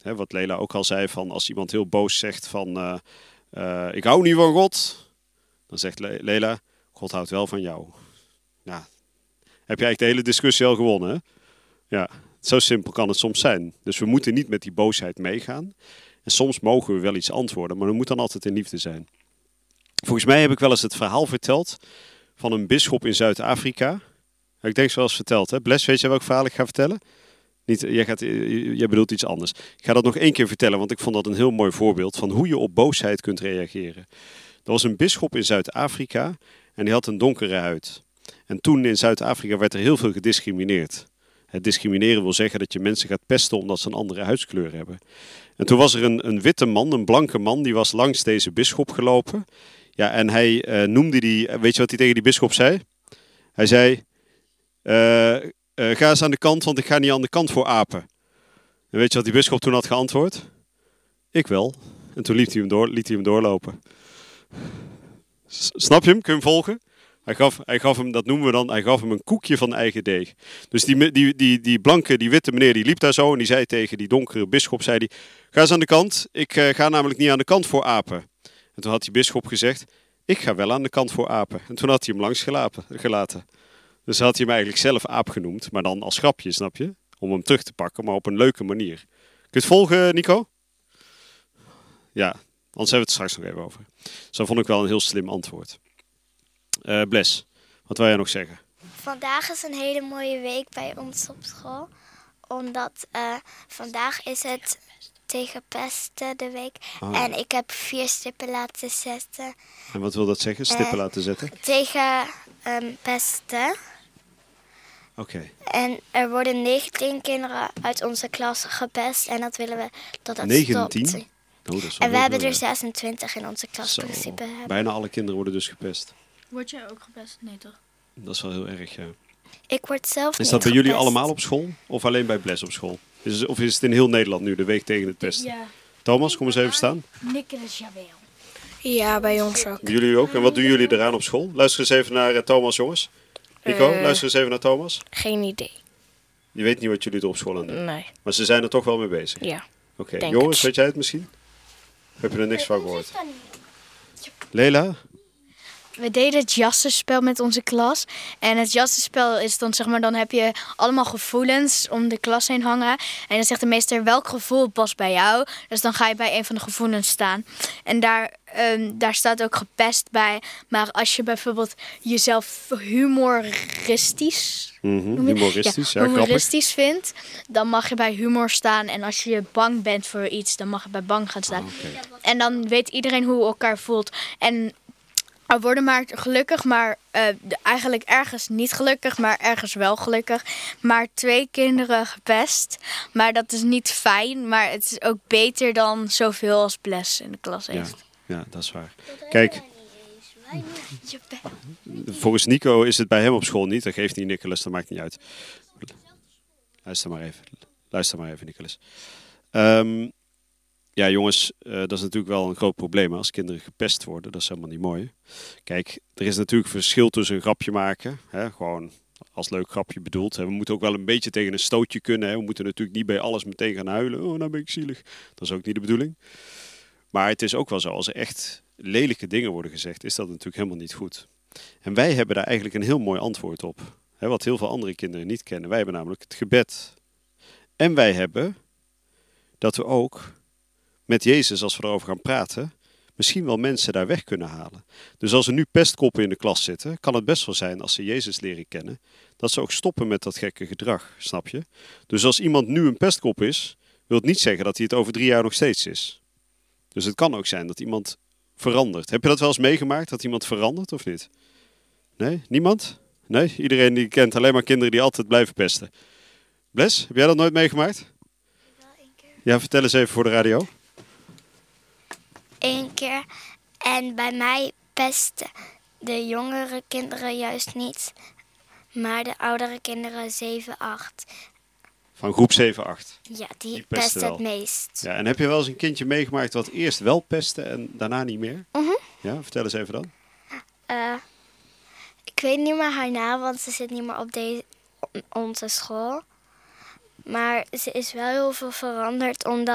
Hè, wat Lela ook al zei, van als iemand heel boos zegt van ik hou niet van God. Dan zegt Lela, God houdt wel van jou. Nou, heb je eigenlijk de hele discussie al gewonnen, hè? Ja, zo simpel kan het soms zijn. Dus we moeten niet met die boosheid meegaan. En soms mogen we wel iets antwoorden, maar dat moet dan altijd in liefde zijn. Volgens mij heb ik wel eens het verhaal verteld van een bisschop in Zuid-Afrika. Ik denk zoals verteld, hè? Bles, weet je welk verhaal ik ga vertellen? Niet, jij bedoelt iets anders. Ik ga dat nog één keer vertellen, want ik vond dat een heel mooi voorbeeld van hoe je op boosheid kunt reageren. Er was een bisschop in Zuid-Afrika en die had een donkere huid. En toen in Zuid-Afrika werd er heel veel gediscrimineerd. Het discrimineren wil zeggen dat je mensen gaat pesten omdat ze een andere huidskleur hebben. En toen was er een witte man, een blanke man, die was langs deze bisschop gelopen. Ja, en hij noemde die, weet je wat hij tegen die bisschop zei? Hij zei, ga eens aan de kant, want ik ga niet aan de kant voor apen. En weet je wat die bisschop toen had geantwoord? Ik wel. En toen liet hij hem doorlopen. Snap je hem? Kun je hem volgen? Hij gaf hem, dat noemen we dan, hij gaf hem een koekje van eigen deeg. Dus die blanke, die witte meneer, die liep daar zo en die zei tegen die donkere bisschop, zei hij, ga eens aan de kant, ik ga namelijk niet aan de kant voor apen. En toen had die bisschop gezegd, ik ga wel aan de kant voor apen. En toen had hij hem langs gelaten. Dus had hij hem eigenlijk zelf aap genoemd, maar dan als grapje, snap je? Om hem terug te pakken, maar op een leuke manier. Kun je het volgen, Nico? Ja, anders hebben we het straks nog even over. Dus dat vond ik wel een heel slim antwoord. Bles, wat wil jij nog zeggen? Vandaag is een hele mooie week bij ons op school. Omdat vandaag is het tegen pesten de week. Ah. En ik heb 4 stippen laten zetten. En wat wil dat zeggen? Stippen laten zetten? Tegen pesten. Oké. En er worden 19 kinderen uit onze klas gepest. En dat willen we dat dat 19? stopt. Oh, dat is wel En we heel hebben veel, er ja. 26 in onze klas Zo. in principe hebben. Bijna alle kinderen worden dus gepest. Word jij ook gepest? Nee, toch? Dat is wel heel erg, ja. Ik word zelf Is niet dat bij jullie gepest. allemaal op school? Of alleen bij Bles op school? Of is het in heel Nederland nu, de week tegen het pesten? Ja. Thomas, kom eens even staan. Nicolas, jawel. Ja, bij ons ook. Jullie ook? En wat doen jullie eraan op school? Luister eens even naar Thomas, jongens. Nico, luister eens even naar Thomas. Geen idee. Je weet niet wat jullie er op school aan doen. Nee. Maar ze zijn er toch wel mee bezig. Ja. Oké. denk Joris, het. weet jij het misschien? Of heb je er niks van gehoord? Lela? We deden het jassenspel met onze klas. En het jassenspel is dan, zeg maar, dan heb je allemaal gevoelens om de klas heen hangen. En dan zegt de meester welk gevoel past bij jou. Dus dan ga je bij een van de gevoelens staan. En daar staat ook gepest bij. Maar als je bijvoorbeeld jezelf humoristisch... Humoristisch, ja, grappig. humoristisch vindt, dan mag je bij humor staan. En als je bang bent voor iets, dan mag je bij bang gaan staan. Oké. En dan weet iedereen hoe elkaar voelt. En er worden maar gelukkig, maar eigenlijk ergens niet gelukkig, maar ergens wel gelukkig. Maar 2 kinderen gepest. Maar dat is niet fijn, maar het is ook beter dan zoveel als Bles in de klas heeft. Ja, dat is waar. Kijk, volgens Nico is het bij hem op school niet. Dat geeft niet, Nicolas, dat maakt niet uit. Luister maar even, Nicolas. Ja, jongens, dat is natuurlijk wel een groot probleem als kinderen gepest worden. Dat is helemaal niet mooi. Kijk, er is natuurlijk verschil tussen een grapje maken. Hè, gewoon als leuk grapje bedoeld. Hè. We moeten ook wel een beetje tegen een stootje kunnen. Hè. We moeten natuurlijk niet bij alles meteen gaan huilen. Oh, nou ben ik zielig. Dat is ook niet de bedoeling. Maar het is ook wel zo, als er echt lelijke dingen worden gezegd, is dat natuurlijk helemaal niet goed. En wij hebben daar eigenlijk een heel mooi antwoord op. Hè, wat heel veel andere kinderen niet kennen. Wij hebben namelijk het gebed. En wij hebben dat we ook met Jezus, als we erover gaan praten, misschien wel mensen daar weg kunnen halen. Dus als er nu pestkoppen in de klas zitten, kan het best wel zijn, als ze Jezus leren kennen, dat ze ook stoppen met dat gekke gedrag, snap je? Dus als iemand nu een pestkop is, wil het niet zeggen dat hij het over 3 jaar nog steeds is. Dus het kan ook zijn dat iemand verandert. Heb je dat wel eens meegemaakt, dat iemand verandert of niet? Nee? Niemand? Nee? Iedereen die kent alleen maar kinderen die altijd blijven pesten. Bles, heb jij dat nooit meegemaakt? Wel 1 keer. Ja, vertel eens even voor de radio. 1 keer. En bij mij pesten de jongere kinderen juist niet. Maar de oudere kinderen 7, 8. Van groep 7, 8. Ja, Die die pesten pesten het wel. meest. Ja, en heb je wel eens een kindje meegemaakt wat eerst wel pestte en daarna niet meer? Ja, vertel eens even dan. Ik weet niet meer haar naam, want ze zit niet meer op onze school. Maar ze is wel heel veel veranderd, omdat